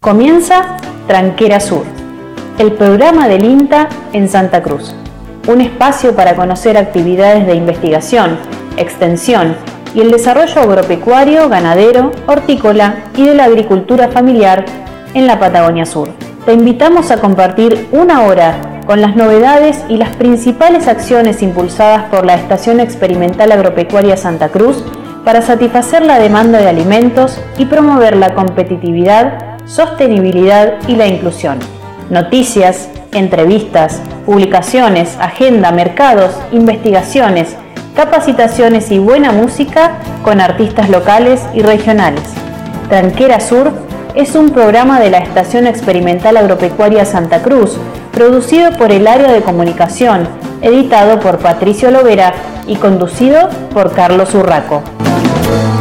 Comienza Tranquera Sur, el programa del INTA en Santa Cruz. Un espacio para conocer actividades de investigación, extensión y el desarrollo agropecuario, ganadero, hortícola y de la agricultura familiar en la Patagonia Sur. Te invitamos a compartir una hora con las novedades y las principales acciones impulsadas por la Estación Experimental Agropecuaria Santa Cruz para satisfacer la demanda de alimentos y promover la competitividad, sostenibilidad y la inclusión. Noticias, entrevistas, publicaciones, agenda, mercados, investigaciones, capacitaciones y buena música con artistas locales y regionales. Tranquera Sur es un programa de la Estación Experimental Agropecuaria Santa Cruz, producido por el área de comunicación, editado por Patricio Lovera y conducido por Carlos Urraco.